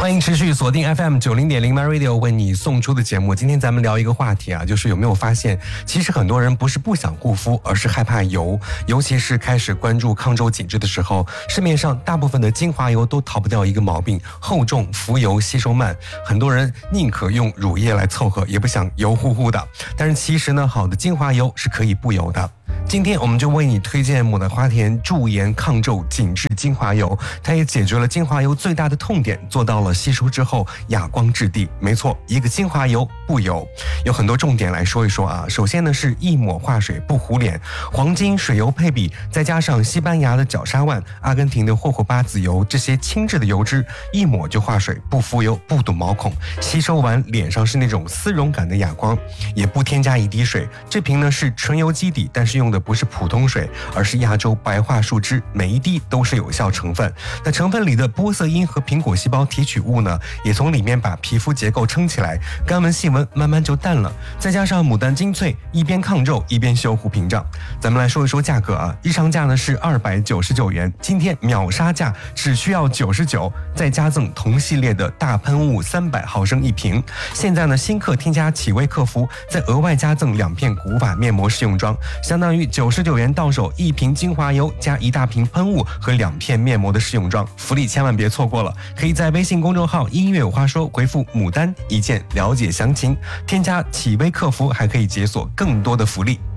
欢迎持续锁定 FM90.0 MyRadio 为你送出的节目。今天咱们聊一个话题啊，就是有没有发现，其实很多人不是不想护肤，而是害怕油。尤其是开始关注抗皱紧致的时候，市面上大部分的精华油都逃不掉一个毛病：厚重、浮油、吸收慢。很多人宁可用乳液来凑合，也不想油乎乎的。但是其实呢，好的精华油是可以不油的。今天我们就为你推荐抹的花田驻颜抗皱紧致精华油，它也解决了精华油最大的痛点，做到了吸收之后哑光质地。没错，一个精华油不油，有很多重点来说一说啊。首先呢是一抹化水不糊脸，黄金水油配比，再加上西班牙的角鲨烷、阿根廷的霍霍巴籽油，这些轻质的油脂，一抹就化水，不浮油，不堵毛孔，吸收完脸上是那种丝绒感的哑光，也不添加一滴水。这瓶呢是纯油基底，但是用的不是普通水，而是亚洲白桦树脂，每一滴都是有效成分。那成分里的玻色因和苹果细胞提取物呢，也从里面把皮肤结构撑起来，干纹细纹慢慢就淡了。再加上牡丹精粹，一边抗皱一边修护屏障。咱们来说一说价格啊，日常价呢是299元，今天秒杀价只需要99，再加赠同系列的大喷雾300毫升一瓶。现在呢新客添加启薇客服，再额外加赠2片古法面膜试用装，相当于99元到手，一瓶精华油加一大瓶喷雾和2片面膜的试用装，福利千万别错过了。可以在微信公众号音乐有话说回复牡丹一键了解详情，添加启薇客服还可以解锁更多的福利。